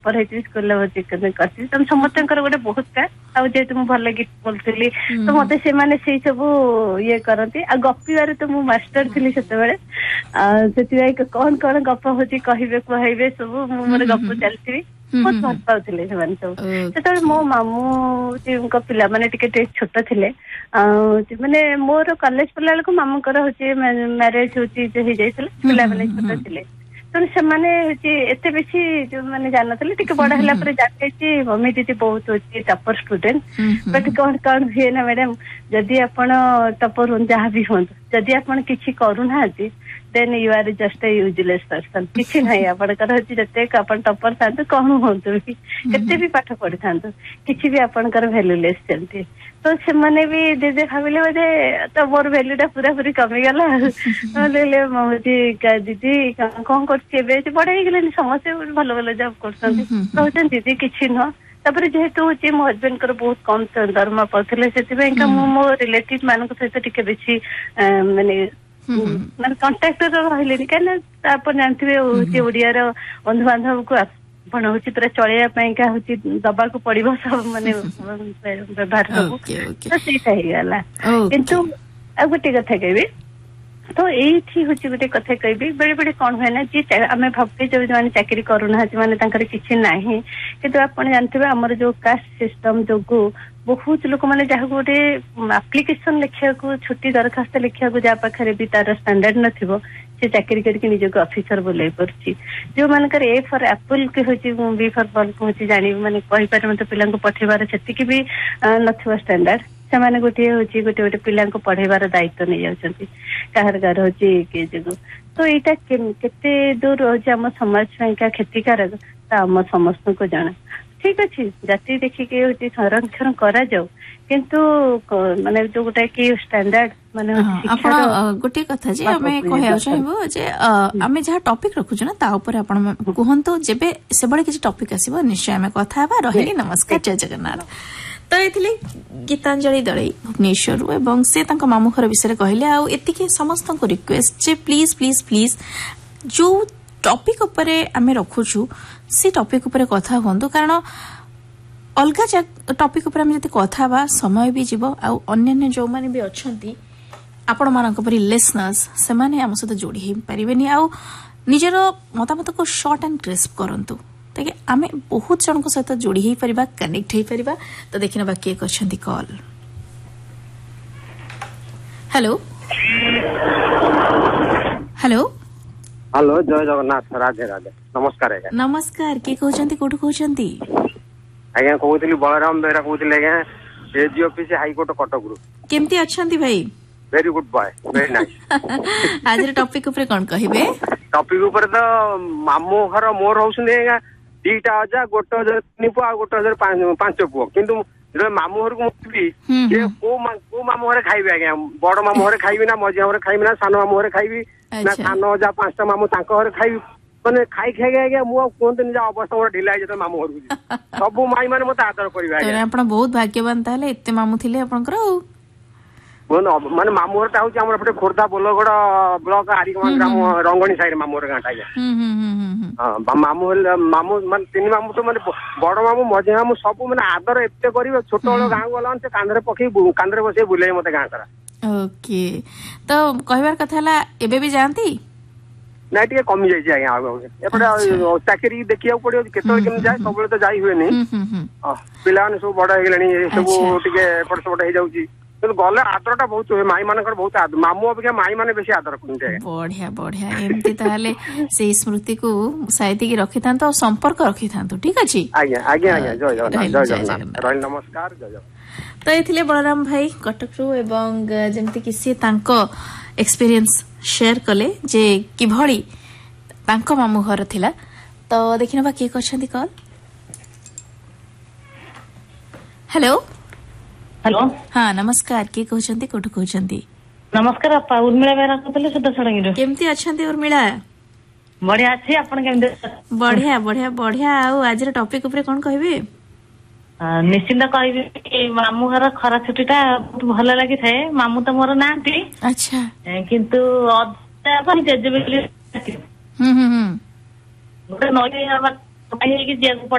topper है school करती तुम समस्त गोटे बहुत का जेहेतु मुझे भल गीत बोलती तो मत से सब ये करती आ गपिबार तो मुझे मास्टर थी से कौन कौन गप हो कहे सब मोर गप चलती बहुत भल पाते सब मो मामू पिला मैंने छोट थे माने मोर कॉलेज पढ़ला बेलू मामूकर हूँ मैरेज हो पिला मैंने छोट थे तो से बेसी जो मैंने जान थे बड़ है जानी मम्मी दीदी बहुत अच्छी टॉपर स्टूडेंट बट कौन कौन हुए ना मैडम जदि आप टॉपर हूँ जहाँ भी हूँ जदि आप किसी करूना then you are just a useless person किसी ना आपंकर जिते टॉपर था कौन हूँ केते भी पाठ पढ़ी था किसी भी आपंकर भैल्यूलेस चलती तो से मैंने भी दीदी भाविले बोधे तो मोर भैल्यूटा पूरा पूरी कमीगला दीदी कौन कर बड़े हो समस्ते भल भल जॉब कर दीदी किसी नुह तापर जेहेतु हूँ मो हजबैंड को बहुत कम दरमा पाते से मो रिलेटिव मान सहित बेसी माने माने कंटाक्ट रही कहीं आप जानते हूँ ओडिया बंधु बांधव को आपण हूँ पूरा चलैया हूँ दबा को पड़ो सब माने व्यवहार सब तो सहीगला किंतु आ गोटे कथा कहबी तो ये हूँ गोटे कथा कहबी बेले बेले कौन हुए ना जी आम भावे जो मैंने चाकरी करूना माने किसी ना कि आप जानते आमर जो कास्ट सिस्टम जो बहुत लोक मैंने जहाँ गोटे आप्लिकेसन लिखा छुट्टी दरखास्त लिखा जहाँ पाखे भी तार स्टैंडर्ड नथिबो से चाकरी करके निजक ऑफिसर बोल पार्टी जो मानकर ए फॉर एप्पल के हूँ बी फॉर बल्ब हूँ जानी मैंने कहीपर मत पिला पठेबार से भी नथिबो स्टैंडर्ड से मैंने गोटे हूँ गोटे गोटे पिला पढ़ेबार दायित्व नहीं जाऊँगी कहार कार हूँ किए जो तो यहाँ केते दूर हूँ आम समाज का क्षतिकारक तो आम समस्त को जना ठीक अच्छे जाति देखिए संरक्षण करा जाऊ किंतु माने जो गोटे कि स्टैंडर्ड माने गोटे कथा जे हमें कहया चाहबो जे हमें जहाँ टॉपिक रखुछु ना ता ऊपर आपण कहंतो जेबे से बड़े किसी टॉपिक आसीबो निश्चय हमें कथा हेबा रहिली नमस्कार जय जगन्नाथ तो ये गीतांजलि दड़े भुवनेश्वर एवं से मामू घर विषय कहले आ एतिके समस्त request J please please please जो टॉपिक उपरे आमे रखुछु से टॉपिक उपरे कथा होंदो कारण अलगा टॉपिक उपरे आमे जति कथा बा समय भी जीवो आ अन्य जो माने भी अछंती आपण मानक परि लिसनर्स से माने हम सहित जोड़ी हे परिबेनी आ निजर मतामत को शॉर्ट एंड क्रिस्प करंतु ताकि आमे बहुत जन को सहित जोड़ी हे परिबा कनेक्ट हे परिबा तो देखिना बा के करछंती कॉल हेलो हेलो हेलो जय जगन्नाथ राधे राधे नमस्कार आज्ञा नमस्कार के कहउछंती कोठु कहउछंती आज्ञा कहउतली बलराम बेरा कहउतले आज्ञा AG office high court Cuttack रु केमती अछंती भाई very good boy very nice आज रे टॉपिक ऊपर कोन कहिबे टॉपिक ऊपर तो मामू घर मोर होउछने आज्ञा दीटा अजा गोटे 1000 पुआ आ गोटे 5 पुआ किंतु जो मामू घर को मुक्ति को मामू घर खाइबे आज्ञा बड़ मामू घर खाइबे ना मझिया घर खाइबे ना सान मामू घर खाइबे ना सान अजा 5टा मामू तांको घर खाइबे माने खाई खाई आज्ञा मु कोनते निजा अवस्था मोर ढिला जे मामू घर को सब माई माने मते आदर करबे आज्ञा आपण बहुत भाग्यवान ताले एते मामू थिले आपनकर माने मामू घर हूँ आम एपटे खोर्धा बोलगड़ ब्लॉक आरिकमा ग्राम रंगणी साइड मामू घर गाँटा आज्ञा मामू मामू मान 3 मामू तो माने बड़ मामू मझे मामू सब माने आदर एते करिवे छोट बड़ गाँ गला से कांधरे पकई कांधरे बसे बुले मते गाँ सारा ओके तो कहबार कथा हला एबे भी जानती ना टिके कमी जाई आज्ञा एपटे चाकरी देखिया पड़ियो केतल केम जाय सबले तो जाई हुए नहीं पिला ने सब बड़ हे गेलनी सब टिके एपट सेपट हे जाउची गले आदरटा बहुत हुए माई मानकर बहुत आदर मामू अपेक्षा माई माने बेसी आदर करते बढ़िया बढ़िया एमती ताले से स्मृति को साइती की रखि थांतो और संपर्क रखि थांतो ठीक अछि आज्ञा आज्ञा आज्ञा जय जगन्नाथ रहल नमस्कार जय जगन्नाथ तो एथिले बलराम भाई कटक रु एवं जेमती कि से तांको एक्सपीरियंस शेयर कले जे कि भली तांको मामू घर थिला तो देखिना बा के करछंती कॉल हेलो हेलो हाँ नमस्कार के कहउछंती कोठु कहउछंती नमस्कार अपा उर्मिला बेरा कहतले सुदा सडंगी केमती अछंती उर्मिला बढ़िया अछि आपण केमते बढ़िया बढ़िया बढ़िया आ आज रे टॉपिक ऊपर कोन कहबे निश्चिंत कहबी कि मामू घर खरा छुट्टीटा बहुत भल लागि थाए मामू तो मोर नांती अच्छा किंतु अदा पनि जेजेबेली गोटे नई ହେଇକି ଯିବାକୁ